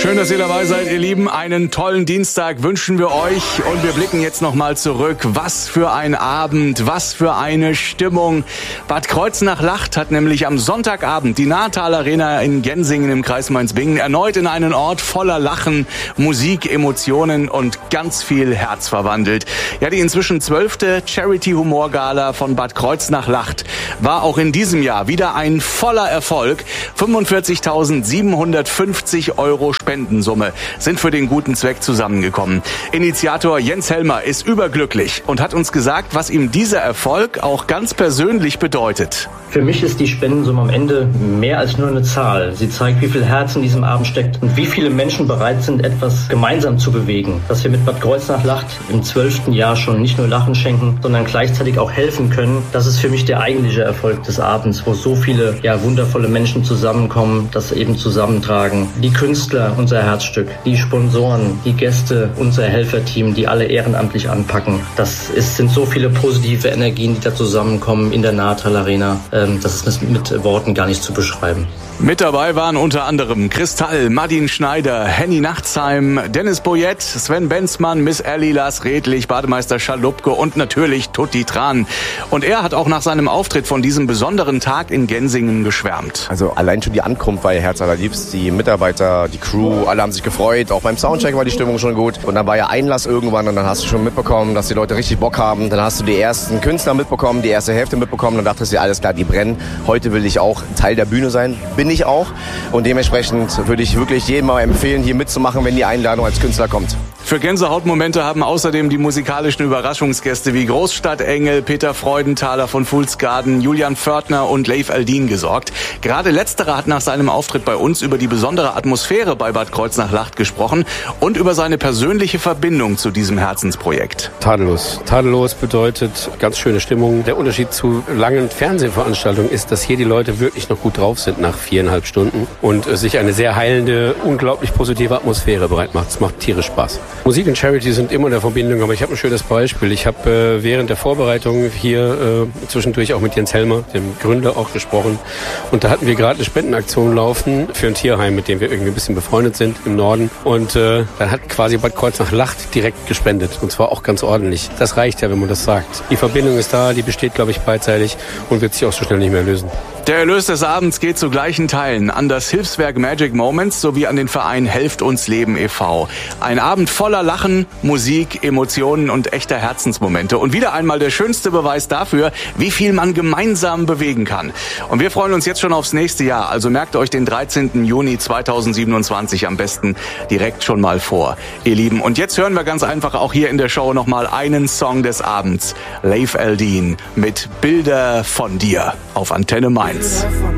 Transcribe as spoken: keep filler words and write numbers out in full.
Schön, dass ihr dabei seid, ihr Lieben. Einen tollen Dienstag wünschen wir euch und wir blicken jetzt nochmal zurück. Was für ein Abend, was für eine Stimmung. Bad Kreuznach-Lacht hat nämlich am Sonntagabend die Natal Arena in Gensingen im Kreis Mainz-Bingen erneut in einen Ort voller Lachen, Musik, Emotionen und ganz viel Herz verwandelt. Ja, die inzwischen zwölfte Charity-Humor-Gala von Bad Kreuznach-Lacht war auch in diesem Jahr wieder ein voller Erfolg. fünfundvierzigtausendsiebenhundertfünfzig Euro Spendensumme sind für den guten Zweck zusammengekommen. Initiator Jens Helmer ist überglücklich und hat uns gesagt, was ihm dieser Erfolg auch ganz persönlich bedeutet. Für mich ist die Spendensumme am Ende mehr als nur eine Zahl. Sie zeigt, wie viel Herz in diesem Abend steckt und wie viele Menschen bereit sind, etwas gemeinsam zu bewegen. Dass wir mit Bad Kreuznach-Lacht im zwölften Jahr schon nicht nur Lachen schenken, sondern gleichzeitig auch helfen können, das ist für mich der eigentliche Erfolg des Abends, wo so viele ja, wundervolle Menschen zusammenkommen, das eben zusammentragen. Die Künstler, unser Herzstück, die Sponsoren, die Gäste, unser Helferteam, die alle ehrenamtlich anpacken. Das ist, sind so viele positive Energien, die da zusammenkommen in der Natal Arena. Das ist mit Worten gar nicht zu beschreiben. Mit dabei waren unter anderem Kristall, Madin Schneider, Henny Nachtsheim, Dennis Boyett, Sven Benzmann, Miss Ellie, Lars Redlich, Bademeister Schalupke und natürlich Tutti Tran. Und er hat auch nach seinem Auftritt von diesem besonderen Tag in Gensingen geschwärmt. Also allein schon die Ankunft war ihr Herz allerliebst. Die Mitarbeiter, die Crew, alle haben sich gefreut. Auch beim Soundcheck war die Stimmung schon gut. Und dann war ja Einlass irgendwann und dann hast du schon mitbekommen, dass die Leute richtig Bock haben. Dann hast du die ersten Künstler mitbekommen, die erste Hälfte mitbekommen. Dann dachtest du dir, alles klar, die brennen. Heute will ich auch Teil der Bühne sein. Bin ich auch. Und dementsprechend würde ich wirklich jedem mal empfehlen, hier mitzumachen, wenn die Einladung als Künstler kommt. Für Gänsehautmomente haben außerdem die musikalischen Überraschungsgäste wie Großstadtengel, Peter Freudenthaler von Fools Garden, Julian Pförtner und Leif Aldin gesorgt. Gerade letzterer hat nach seinem Auftritt bei uns über die besondere Atmosphäre bei Bad Kreuznach-Lacht gesprochen und über seine persönliche Verbindung zu diesem Herzensprojekt. Tadellos. Tadellos bedeutet ganz schöne Stimmung. Der Unterschied zu langen Fernsehveranstaltungen ist, dass hier die Leute wirklich noch gut drauf sind nach viereinhalb Stunden und sich eine sehr heilende, unglaublich positive Atmosphäre bereit macht. Es macht tierisch Spaß. Musik und Charity sind immer in der Verbindung, aber ich habe ein schönes Beispiel. Ich habe äh, während der Vorbereitung hier äh, zwischendurch auch mit Jens Helmer, dem Gründer, auch gesprochen. Und da hatten wir gerade eine Spendenaktion laufen für ein Tierheim, mit dem wir irgendwie ein bisschen befreundet sind im Norden. Und äh, dann hat quasi Bad Kreuznach-Lacht direkt gespendet. Und zwar auch ganz ordentlich. Das reicht ja, wenn man das sagt. Die Verbindung ist da, die besteht, glaube ich, beidseitig und wird sich auch so schnell nicht mehr lösen. Der Erlös des Abends geht zu gleichen Teilen an das Hilfswerk Magic Moments sowie an den Verein Helft uns Leben e V Ein Abend voller Lachen, Musik, Emotionen und echter Herzensmomente. Und wieder einmal der schönste Beweis dafür, wie viel man gemeinsam bewegen kann. Und wir freuen uns jetzt schon aufs nächste Jahr. Also merkt euch den dreizehnten Juni zweitausendsiebenundzwanzig am besten direkt schon mal vor, ihr Lieben. Und jetzt hören wir ganz einfach auch hier in der Show nochmal einen Song des Abends. Leif Aldin mit Bilder von dir auf Antenne Mainz.